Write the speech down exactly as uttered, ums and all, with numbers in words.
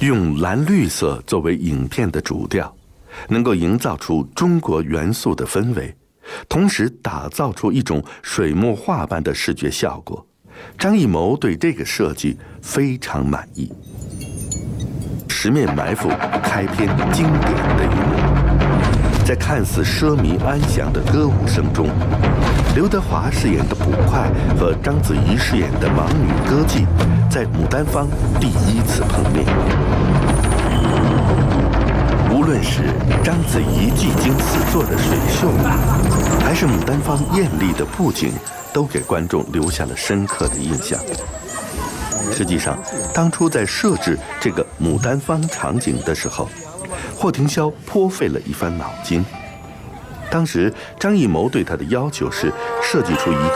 用蓝绿色作为影片的主调，能够营造出中国元素的氛围，同时打造出一种水墨画般的视觉效果。张艺谋对这个设计非常满意。十面埋伏开篇经典的一幕，在看似奢靡安详的歌舞声中，刘德华饰演的捕快和章子怡饰演的盲女歌妓在牡丹坊第一次碰面。无论是章子怡技惊四座的水袖，还是牡丹坊艳丽的布景，都给观众留下了深刻的印象。实际上，当初在设置这个牡丹坊场景的时候，霍廷霄颇费了一番脑筋。当时张艺谋对他的要求是设计出一个